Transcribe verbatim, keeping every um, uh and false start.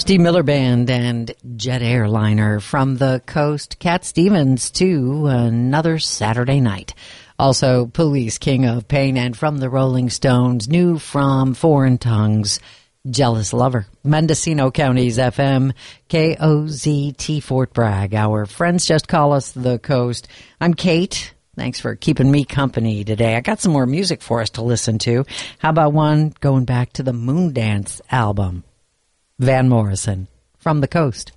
Steve Miller Band and Jet Airliner. From the Coast, Cat Stevens to Another Saturday Night. Also, Police, King of Pain, and from the Rolling Stones, new from Foreign Tongues, Jealous Lover. Mendocino County's F M, K O Z T Fort Bragg. Our friends just call us the Coast. I'm Kate. Thanks for keeping me company today. I got some more music for us to listen to. How about one going back to the Moondance album? Van Morrison, From the Coast.